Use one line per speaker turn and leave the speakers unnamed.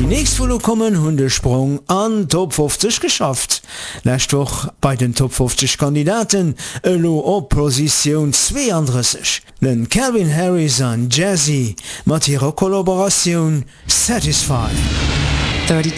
nächst Follow kommen Hundesprung an Top 50 geschafft. Lächt doch bei den Top 50 Kandidaten elo op Position 32. Den Calvin Harris an Jazzy mat ihrer Kollaboration Satisfied.
32.